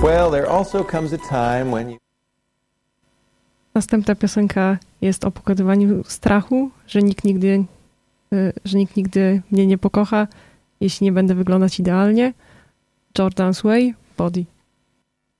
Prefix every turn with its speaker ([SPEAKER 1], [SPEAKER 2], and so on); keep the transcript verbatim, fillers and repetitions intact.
[SPEAKER 1] Well, there also comes a time when you...
[SPEAKER 2] Następna piosenka jest o pokonywaniu strachu, że nikt nigdy, że nikt nigdy mnie nie pokocha, jeśli nie będę wyglądać idealnie. Jordan's Way, Body.